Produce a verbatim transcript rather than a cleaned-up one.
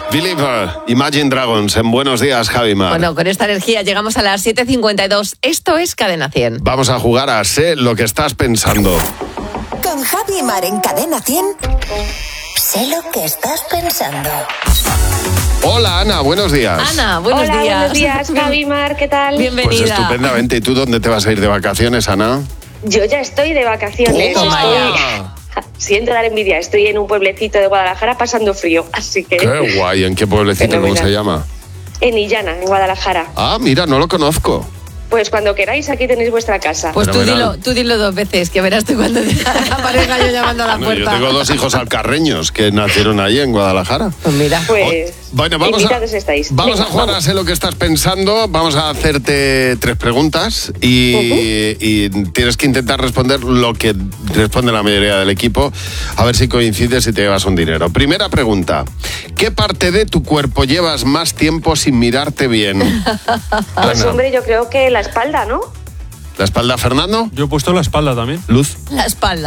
Believer, Imagine Dragons, en Buenos Días, Javi Mar. Bueno, con esta energía llegamos a las siete cincuenta y dos. Esto es Cadena cien. Vamos a jugar a Sé lo que estás pensando. Con Javi Mar en Cadena cien. Sé lo que estás pensando. Hola, Ana, buenos días. Ana, buenos Hola, días. buenos días, Javi Mar, ¿qué tal? Bienvenida. Pues estupendamente. ¿Y tú dónde te vas a ir de vacaciones, Ana? Yo ya estoy de vacaciones. Toma Estoy... ya. Siento dar envidia, estoy en un pueblecito de Guadalajara pasando frío, así que... Qué guay. ¿En qué pueblecito? ¿Cómo Fenomenal. se llama? En Illana, en Guadalajara. Ah, mira, no lo conozco. Pues cuando queráis, aquí tenéis vuestra casa. Pues tú Fenomenal. dilo, tú dilo dos veces, que verás tú cuando te aparezca yo llamando a la Bueno, yo puerta. tengo dos hijos alcarreños que nacieron ahí en Guadalajara. Pues mira. Pues Bueno, vamos a, invitados estáis. vamos Venga, a jugar a Sé lo que estás pensando. Vamos a hacerte tres preguntas y, uh-huh. y tienes que intentar responder lo que responde la mayoría del equipo. A ver si coincides y te llevas un dinero. Primera pregunta. ¿Qué parte de tu cuerpo llevas más tiempo sin mirarte bien? Pues Ana. hombre, yo creo que la espalda, ¿no? ¿La espalda, Fernando? Yo he puesto la espalda también. Luz. La espalda.